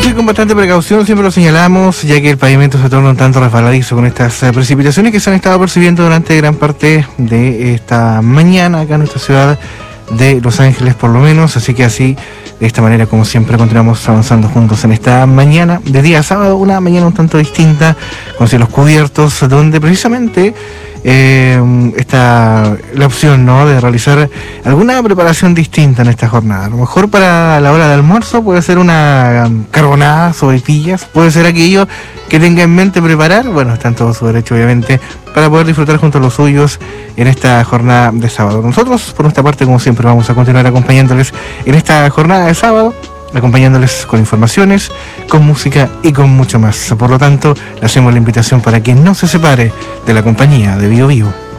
conducir con bastante precaución, siempre lo señalamos, ya que el pavimento se torna un tanto resbaladizo con estas precipitaciones que se han estado percibiendo durante gran parte de esta mañana acá en nuestra ciudad de Los Ángeles, por lo menos. Así que así, de esta manera, como siempre, continuamos avanzando juntos en esta mañana de día sábado, una mañana un tanto distinta, con cielos cubiertos, donde precisamente está la opción, ¿no?, de realizar alguna preparación distinta en esta jornada. A lo mejor para la hora de almuerzo puede ser una carbonada, sopaipillas, puede ser aquello que tenga en mente preparar. Bueno, está en todo su derecho, obviamente, para poder disfrutar junto a los suyos en esta jornada de sábado. Nosotros, por nuestra parte, como siempre, vamos a continuar acompañándoles en esta jornada de sábado, acompañándoles con informaciones, con música y con mucho más. Por lo tanto, le hacemos la invitación para que no se separe de la compañía de Bio Bio.